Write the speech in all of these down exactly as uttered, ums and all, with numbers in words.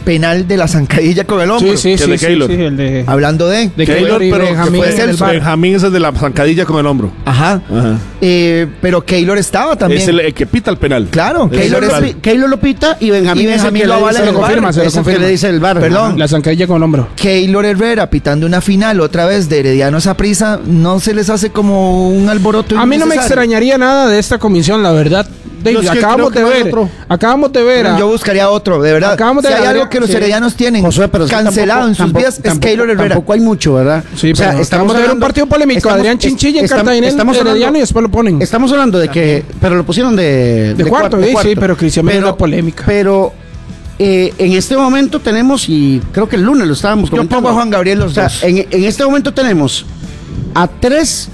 penal de la zancadilla con el hombro. Sí, sí, sí, de sí, Keylor. sí, el de, Hablando de... de Keylor, Keylor y pero Benjamín. que fue en el Celso. bar. Benjamín es el de la zancadilla con el hombro. Ajá. Ajá. Eh, pero Keylor estaba también. Es el, el que pita el penal. Claro, Es Keylor el es... penal. Keylor lo pita y Benjamín, Y Benjamín es el que lo le avala dice en el el bar. confirma, se lo Es el que confirma. le dice el bar. Perdón. La zancadilla con el hombro. Keylor Herrera pitando una final otra vez de Herediano Saprissa, ¿no se les hace como un alboroto A mí no me innecesario? extrañaría nada de esta comisión, la verdad. De- Yo es que acabamos creo de que no hay ver, otro. acabamos de ver. a- Yo buscaría otro, de verdad. Acabamos de si hay ver, algo Adrián, que los sí. heredianos tienen Josué, pero es que cancelado tampoco- en sus tampoco- vidas es tampoco- Keylor Herrera. Tampoco hay mucho, ¿verdad? Sí, O sea, pero estamos de ver un hablando- partido polémico. estamos- Adrián es- Chinchilla en estamos- Cartagena, estamos hablando- Herediano y después lo ponen. Estamos hablando de que... Pero lo pusieron de... De cuarto, cuar- sí, cuarto. sí, pero Cristian Mena era polémica. Pero... eh, en este momento tenemos, y creo que el lunes lo estábamos Yo comentando. pongo a Juan Gabriel los O sea, dos. en, en este momento tenemos a tres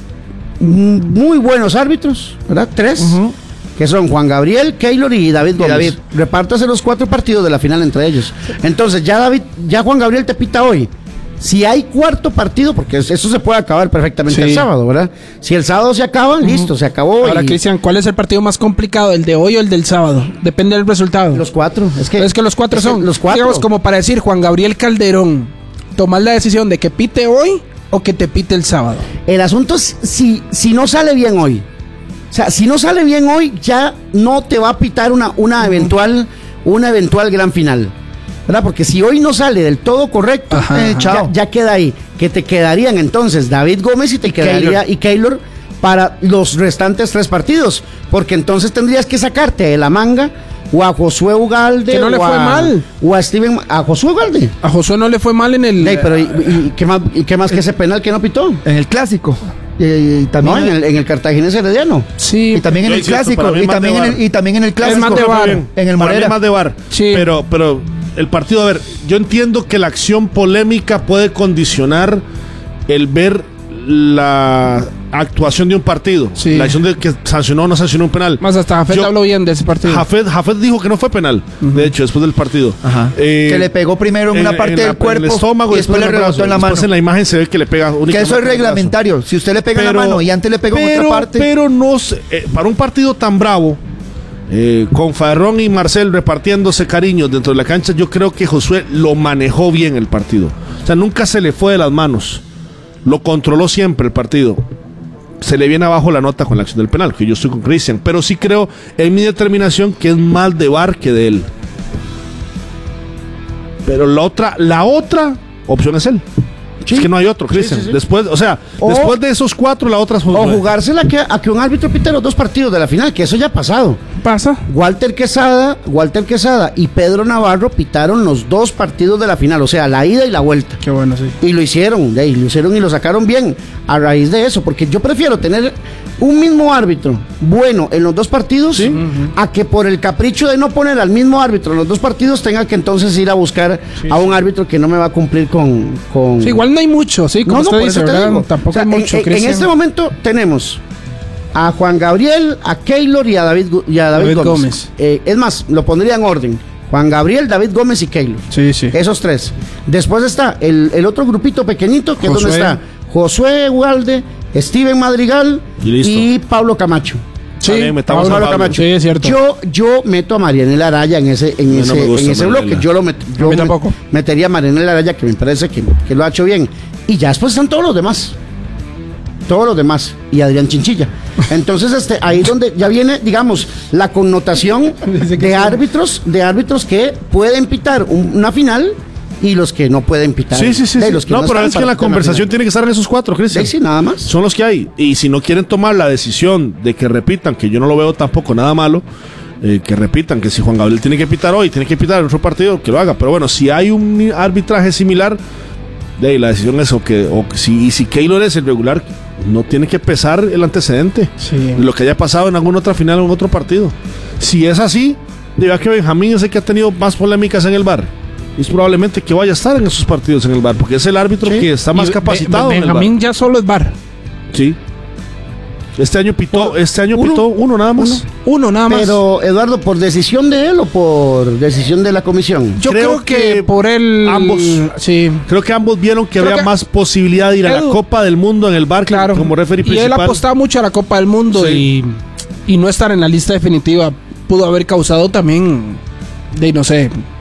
muy buenos árbitros, ¿verdad? Tres. Ujú. Que son Juan Gabriel, Keylor y David Gómez. David. Repártase los cuatro partidos de la final entre ellos. Entonces, ya David, ya Juan Gabriel te pita hoy. Si hay cuarto partido, porque eso se puede acabar perfectamente Sí. el sábado, ¿verdad? Si el sábado se acaba, listo, se acabó. Ahora, y Cristian, ¿cuál es el partido más complicado? ¿El de hoy o el del sábado? Depende del resultado. los cuatro. Es que, es que los cuatro es que son, los cuatro. digamos, como para decir, Juan Gabriel Calderón, tomar la decisión de que pite hoy o que te pite el sábado. El asunto es si, si no sale bien hoy. O sea, si no sale bien hoy, ya no te va a pitar una, una eventual, una eventual gran final. ¿Verdad? Porque si hoy no sale del todo correcto, Ajá, eh, ajá. ya, ya queda ahí. Que te quedarían entonces David Gómez y te quedaría Keylor. y Keylor para los restantes tres partidos. Porque entonces tendrías que sacarte de la manga o a Josué Ugalde. Que no le o fue a- mal. O a Steven. A Josué Ugalde. A Josué no le fue mal en el... Ey, pero ¿y, y qué más, y qué más que ese penal que no pitó? En el clásico. Y, y también, No, en el, en el Cartaginés Herediano. Sí, y también en Yo el insisto, clásico. para mí Y más también, de en el, VAR. y también en el clásico. más de Creo que VAR. fue bien. En el Para mí Morera. más de VAR. Sí. Pero, pero el partido, a ver, yo entiendo que la acción polémica puede condicionar el ver la actuación de un partido. Sí. La acción de que sancionó o no sancionó un penal. más hasta Jafet Yo- habló bien de ese partido. Jafet, Jafet dijo que no fue penal, de hecho, después del partido. Ajá. Eh, Que le pegó primero en una parte la- del cuerpo en el estómago, y después le en el rebotó brazo. en la mano. Después en la imagen se ve que le pega únicamente Que eso es en el brazo. reglamentario. Si usted le pega en la mano y antes le pegó en pero, otra parte. Pero no sé, eh, para un partido tan bravo, eh, con Farrón y Marcel repartiéndose cariños dentro de la cancha, yo creo que Josué lo manejó bien el partido. O sea, nunca se le fue de las manos. Lo controló siempre el partido. Se le viene abajo la nota con la acción del penal, que yo estoy con Cristian. Pero sí creo en mi determinación que es más de VAR que de él. Pero la otra, la otra opción es él. Sí. Es que no hay otro, Cristian. Sí, sí, sí. Después, o sea, O- después de esos cuatro, la otra es O Josué. jugársela que, a que un árbitro pite los dos partidos de la final, que eso ya ha pasado. Pasa. Walter Quesada, Walter Quesada y Pedro Navarro pitaron los dos partidos de la final, o sea, la ida y la vuelta. Qué bueno, sí. Y lo hicieron, de ahí, lo hicieron y lo sacaron bien a raíz de eso, porque yo prefiero tener un mismo árbitro bueno en los dos partidos a que por el capricho de no poner al mismo árbitro en los dos partidos tenga que entonces ir a buscar Sí, a un sí. árbitro que no me va a cumplir con... con... Sí, igual no hay mucho, sí, como No, no, usted por dice, eso te ¿verdad? digo. Tampoco O sea, hay en- mucho, en, en Cristian. este momento tenemos a Juan Gabriel, a Keylor y a David, Gu- y a David, David Gómez. Gómez. Eh, es más, lo pondría en orden. Juan Gabriel, David Gómez y Keylor. Sí, sí. Esos tres. Después está el, el otro grupito pequeñito, que es Josué. donde está Josué Ugalde, Steven Madrigal Y listo. y Pablo Camacho. Sí, También metamos Pablo a Pablo. Camacho. Sí, es cierto. Yo, yo meto a Marianela Araya en ese, en No, no ese, me gusta en ese Marianela. bloque. Yo lo meto. Yo mí me- tampoco. metería a Marianela Araya, que me parece que, que lo ha hecho bien. Y ya después están todos los demás. Todos los demás. Y Adrián Chinchilla. Entonces, este, ahí donde ya viene, digamos, la connotación Dice que de sí. árbitros, de árbitros que pueden pitar un- una final y los que no pueden pitar. Sí, sí, sí. De sí. los que No, pero están es que para la pitar conversación final. tiene que estar en esos cuatro, Cristian. Sí, sí, nada más. Son los que hay. Y si no quieren tomar la decisión de que repitan, que yo no lo veo tampoco nada malo, eh, que repitan, que si Juan Gabriel tiene que pitar hoy, tiene que pitar en otro partido, que lo haga. Pero bueno, si hay un arbitraje similar, de ahí la decisión es o que, o que si, y si Keylor es el regular, no tiene que pesar el antecedente. Sí. Lo que haya pasado en alguna otra final o en otro partido. Si es así, diga que Benjamín es el que ha tenido más polémicas en el VAR. Y es probablemente que vaya a estar en esos partidos en el VAR, porque es el árbitro Sí. que está más Y capacitado Ben- en el Benjamín VAR. ya solo es VAR. Sí. Este año pitó, este año uno. pitó uno nada más. Uno nada más. Pero, Eduardo, ¿por decisión de él o por decisión de la comisión? yo creo creo, que, que por él. ambos. Sí. Creo que ambos vieron que Creo había que- más posibilidad de ir a la Edu- Copa del Mundo en el VAR que Claro. como referee y él principal. apostaba mucho a la Copa del Mundo Sí. y, y no estar en la lista definitiva pudo haber causado también, de no sé,